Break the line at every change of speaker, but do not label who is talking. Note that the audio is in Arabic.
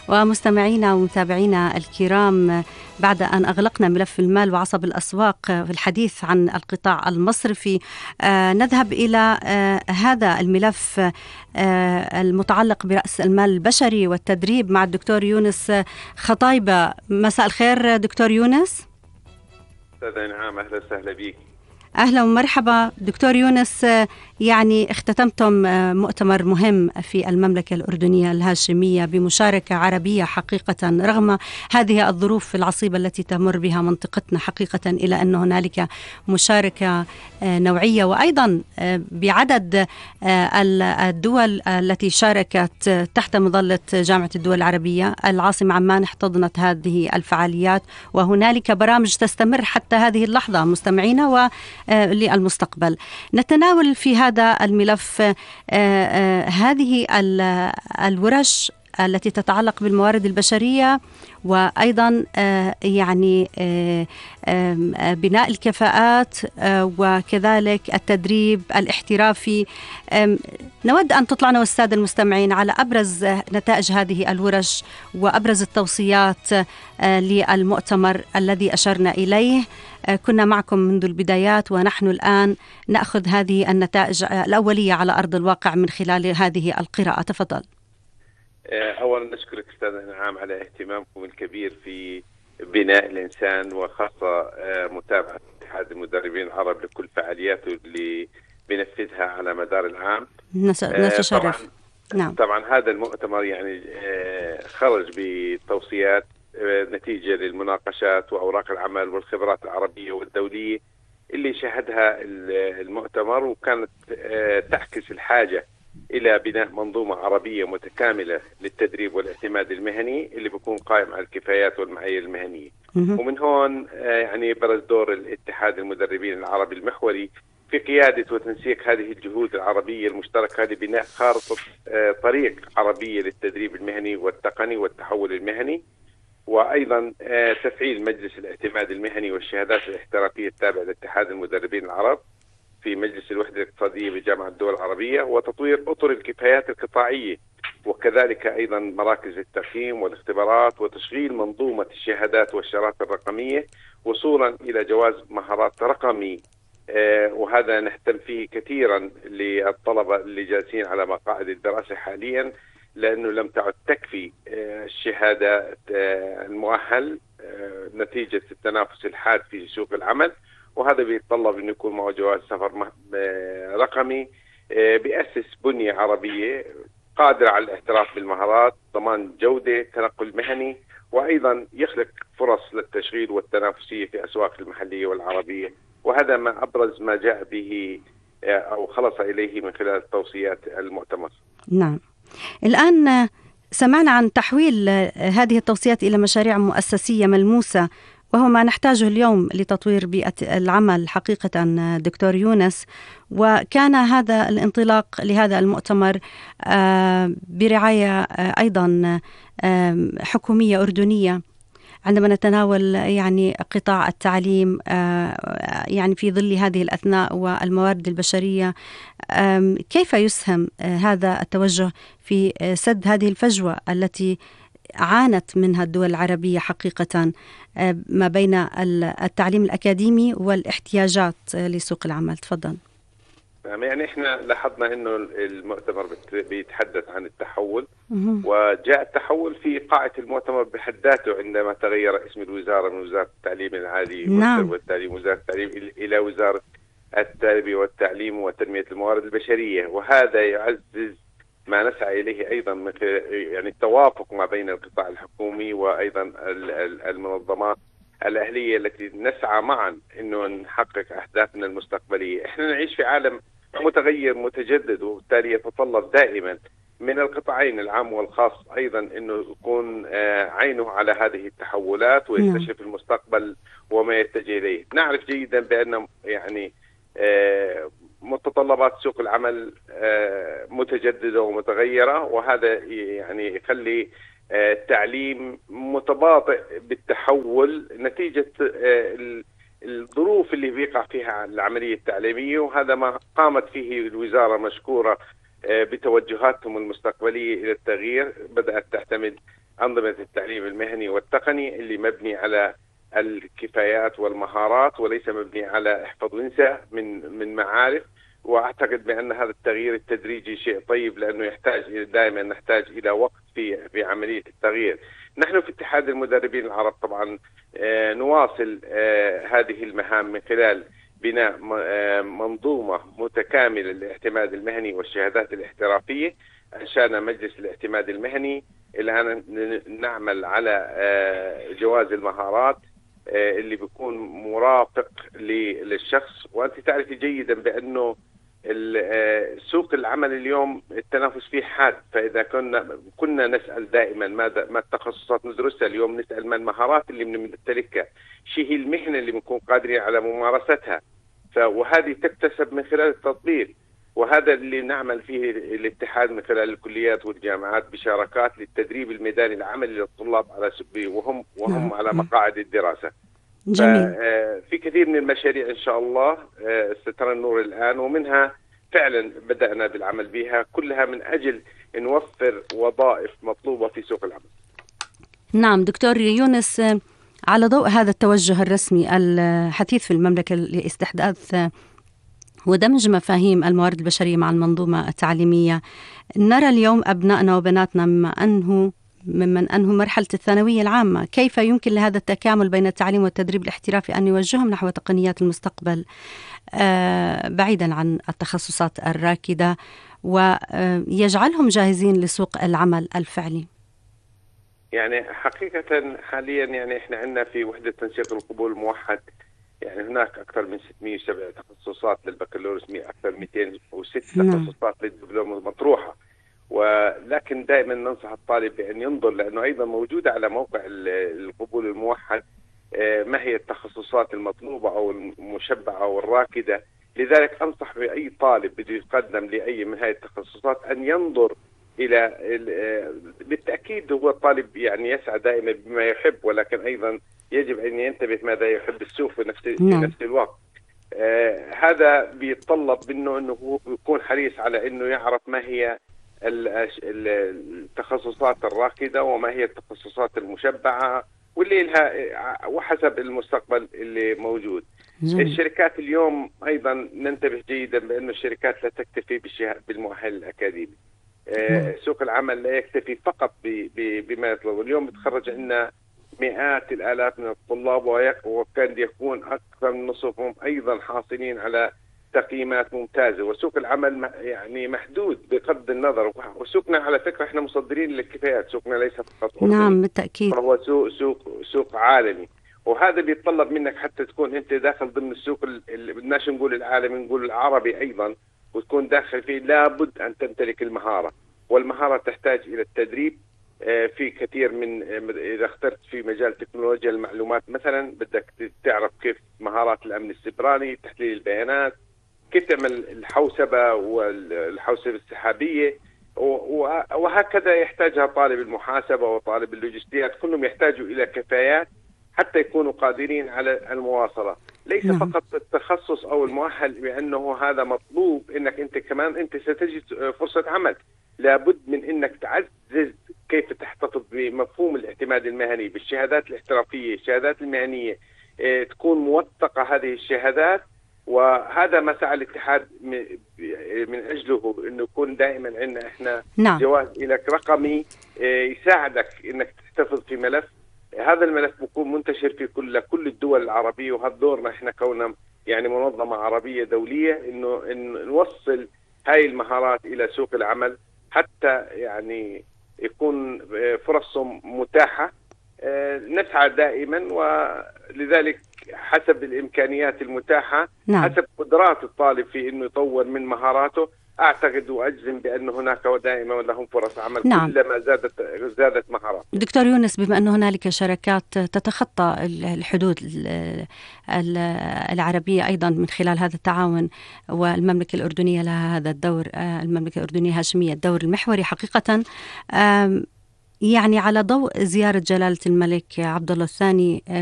ومستمعينا ومتابعينا الكرام، بعد أن أغلقنا ملف المال وعصب الأسواق في الحديث عن القطاع المصرفي، نذهب إلى هذا الملف المتعلق برأس المال البشري والتدريب مع الدكتور يونس خطايبة. مساء الخير دكتور يونس.
أستاذ نعم، أهلا وسهلا بك.
أهلا ومرحبا دكتور يونس. يعني اختتمتم مؤتمر مهم في المملكة الأردنية الهاشمية بمشاركة عربية حقيقة، رغم هذه الظروف العصيبة التي تمر بها منطقتنا حقيقة، إلى أن هنالك مشاركة نوعية، وأيضا بعدد الدول التي شاركت تحت مظلة جامعة الدول العربية. العاصمة عمان احتضنت هذه الفعاليات، وهنالك برامج تستمر حتى هذه اللحظة مستمعينا وللمستقبل. نتناول في هذا الملف هذه الورش التي تتعلق بالموارد البشرية، وأيضا يعني بناء الكفاءات، وكذلك التدريب الاحترافي. نود أن تطلعنا والسادة المستمعين على أبرز نتائج هذه الورش وأبرز التوصيات للمؤتمر الذي أشرنا إليه. كنا معكم منذ البدايات، ونحن الآن نأخذ هذه النتائج الأولية على أرض الواقع من خلال هذه القراءة. تفضل.
أولا نشكرك أستاذ نعام على اهتمامكم الكبير في بناء الإنسان، وخاصة متابعة اتحاد المدربين العرب لكل فعالياته اللي بنفذها على مدار العام.
نتشرف. نعم.
طبعا هذا المؤتمر يعني خرج بتوصيات نتيجة للمناقشات وأوراق العمل والخبرات العربية والدولية اللي شهدها المؤتمر، وكانت تعكس الحاجة إلى بناء منظومة عربية متكاملة للتدريب والاعتماد المهني اللي بيكون قائم على الكفايات والمعايير المهنية. ومن هون يعني برز دور الاتحاد المدربين العربي المحوري في قيادة وتنسيق هذه الجهود العربية المشتركة لبناء خارطة طريق عربية للتدريب المهني والتقني والتحول المهني، وأيضا تفعيل مجلس الاعتماد المهني والشهادات الاحترافية التابع لاتحاد المدربين العرب في مجلس الوحدة الاقتصادية بجامعة الدول العربية، وتطوير أطر الكفايات القطاعية، وكذلك أيضا مراكز التقييم والاختبارات، وتشغيل منظومة الشهادات والشهادات الرقمية وصولا إلى جواز مهارات رقمي. وهذا نهتم فيه كثيرا للطلبة اللي جالسين على مقاعد الدراسة حاليا، لأنه لم تعد تكفي الشهادة المؤهل نتيجة التنافس الحاد في سوق العمل، وهذا بيتطلب أن يكون معه جواز سفر رقمي بيأسس بنية عربية قادرة على الاحتراف بالمهارات، ضمان جودة، تنقل مهني، وأيضا يخلق فرص للتشغيل والتنافسية في أسواق المحلية والعربية. وهذا ما أبرز ما جاء به أو خلص إليه من خلال توصيات المؤتمر.
نعم. الآن سمعنا عن تحويل هذه التوصيات إلى مشاريع مؤسسية ملموسة، وهو ما نحتاجه اليوم لتطوير بيئة العمل حقيقة دكتور يونس. وكان هذا الانطلاق لهذا المؤتمر برعاية أيضا حكومية أردنية، عندما نتناول يعني قطاع التعليم يعني في ظل هذه الأثناء والموارد البشرية. كيف يسهم هذا التوجه في سد هذه الفجوة التي عانت منها الدول العربية حقيقة ما بين التعليم الأكاديمي والاحتياجات لسوق العمل؟ تفضل.
يعني احنا لاحظنا انه المؤتمر بيتحدث عن التحول، وجاء التحول في قاعة المؤتمر بحد ذاته عندما تغير اسم الوزارة من وزارة التعليم العالي والتعليم وزارة التعليم إلى وزارة التربية والتعليم وتنمية الموارد البشرية. وهذا يعزز ما نسعى إليه أيضا من يعني التوافق ما بين القطاع الحكومي وأيضا المنظمات الأهلية التي نسعى معا إنه نحقق أهدافنا المستقبلية. إحنا نعيش في عالم متغير متجدد، وبالتالي يتطلب دائما من القطاعين العام والخاص أيضا إنه يكون عينه على هذه التحولات ويكتشف المستقبل وما يتجه إليه. نعرف جيدا بأن يعني متطلبات سوق العمل متجددة ومتغيرة، وهذا يعني يخلي التعليم متباطئ بالتحول نتيجة الظروف اللي بيقع فيها العملية التعليمية. وهذا ما قامت فيه الوزارة مشكورة بتوجهاتهم المستقبلية إلى التغيير، بدأت تعتمد أنظمة التعليم المهني والتقني اللي مبني على الكفايات والمهارات وليس مبني على احفظ وانسى من معارف. واعتقد بان هذا التغيير التدريجي شيء طيب، لانه دائما نحتاج الى وقت في عمليه التغيير. نحن في اتحاد المدربين العرب طبعا نواصل هذه المهام من خلال بناء منظومه متكامله للاعتماد المهني والشهادات الاحترافيه. انشانا مجلس الاعتماد المهني، الان نعمل على جواز المهارات اللي بيكون مرافق للشخص. وأنت تعرفي جيدا بأنه سوق العمل اليوم التنافس فيه حاد، فإذا كنا نسأل دائما ما التخصصات ندرسها، اليوم نسأل ما المهارات اللي بنمتلكها، شو هي المهنة اللي بنكون قادرين على ممارستها، وهذه تكتسب من خلال التطبيق. وهذا اللي نعمل فيه الاتحاد من خلال الكليات والجامعات بشراكات للتدريب الميداني العملي للطلاب على وهم على مقاعد الدراسة.
جميل.
في كثير من المشاريع إن شاء الله سترى النور الآن، ومنها فعلا بدأنا بالعمل بها، كلها من أجل نوفر وظائف مطلوبة في سوق العمل.
نعم دكتور يونس، على ضوء هذا التوجه الرسمي الحثيث في المملكة لاستحداث ودمج مفاهيم الموارد البشرية مع المنظومة التعليمية، نرى اليوم أبنائنا وبناتنا ممن أنهوا مرحلة الثانوية العامة، كيف يمكن لهذا التكامل بين التعليم والتدريب الاحترافي أن يوجههم نحو تقنيات المستقبل بعيدا عن التخصصات الراكدة ويجعلهم جاهزين لسوق العمل الفعلي؟
يعني حقيقة حاليا يعني احنا عندنا في وحدة تنسيق القبول الموحد يعني هناك أكثر من 607 تخصصات للبكالوريوس، أكثر من 206 تخصصات للدبلوم المطروحة. ولكن دائما ننصح الطالب بأن ينظر، لأنه أيضا موجودة على موقع القبول الموحد ما هي التخصصات المطلوبة أو المشبعة أو الراكدة. لذلك أنصح بأي طالب بده يقدم لأي من هذه التخصصات أن ينظر إلى بالتأكيد هو الطالب يعني يسعى دائما بما يحب، ولكن أيضا يجب أن ينتبه ماذا يحب السوق في نفس الوقت. هذا بيتطلب منه أنه هو يكون حريص على أنه يعرف ما هي التخصصات الراكدة وما هي التخصصات المشبعة واللي لها وحسب المستقبل اللي موجود. الشركات اليوم أيضا ننتبه جيدا بأن الشركات لا تكتفي بالمؤهل الأكاديمي. سوق العمل لا يكتفي فقط بما يطلب. اليوم بتخرج عندنا مئات الآلاف من الطلاب وكان يكون أكثر من نصفهم أيضا حاصلين على تقييمات ممتازة. وسوق العمل يعني محدود بغض النظر، وسوقنا على فكرة احنا مصدرين للكفايات، سوقنا ليس فقط أردني،
نعم بالتأكيد،
فهو سوق عالمي. وهذا بيتطلب منك حتى تكون انت داخل ضمن السوق بدناش نقول العالمي، نقول العربي ايضا، وتكون داخل فيه لابد ان تمتلك المهارة، والمهارة تحتاج الى التدريب. في كثير من اذا اخترت في مجال تكنولوجيا المعلومات مثلا بدك تعرف كيف مهارات الامن السيبراني، تحليل البيانات، كيف تعمل الحوسبة والحوسبة السحابية، وهكذا يحتاجها طالب المحاسبة وطالب اللوجستيات. كلهم يحتاجوا إلى كفايات حتى يكونوا قادرين على المواصلة. ليس فقط التخصص أو المؤهل، بأنه هذا مطلوب إنك أنت كمان أنت ستجد فرصة عمل. لابد من إنك تعزز كيف تحتفظ بمفهوم الاعتماد المهني بالشهادات الاحترافية، الشهادات المهنية تكون موثقة هذه الشهادات. وهذا ما سعى الاتحاد من أجله، إنه يكون دائما عندنا إحنا جواز لك رقمي يساعدك إنك تحتفظ في ملف. هذا الملف بيكون منتشر في كل الدول العربية، وهذا دورنا إحنا كوننا يعني منظمة عربية دولية إنه نوصل هاي المهارات إلى سوق العمل حتى يعني يكون فرصهم متاحة. نسعى دائما، ولذلك حسب الإمكانيات المتاحة، حسب قدرات الطالب في إنه يطور من مهاراته. أعتقد وأجزم بأن هناك دائما لهم فرص عمل كلما زادت مهارات.
دكتور يونس، بما أن هنالك شركات تتخطى الحدود العربية أيضا من خلال هذا التعاون، والمملكة الأردنية لها هذا الدور، المملكة الأردنية الهاشمية الدور المحوري حقيقة، يعني على ضوء زيارة جلالة الملك عبد الله الثاني